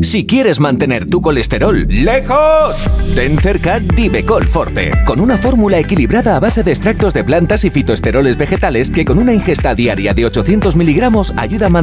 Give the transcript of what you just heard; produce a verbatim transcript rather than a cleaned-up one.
Si quieres mantener tu colesterol lejos, ten cerca Divecol Forte, con una fórmula equilibrada a base de extractos de plantas y fitoesteroles vegetales que con una ingesta diaria de ochocientos miligramos ayuda a mantener